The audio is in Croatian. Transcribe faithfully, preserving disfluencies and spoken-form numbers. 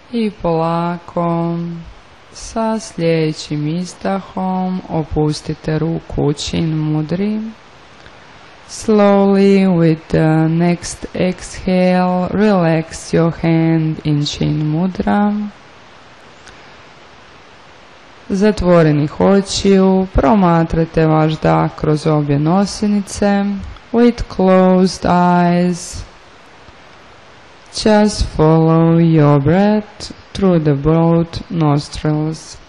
I polako sa sljedećim izdahom opustite ruku u Chin Mudri. Slowly with the next exhale, relax your hand in Chin Mudra. Zatvorenih očiju promatrate vaš dah kroz obje nosenice. With closed eyes, just follow your breath through the both nostrils.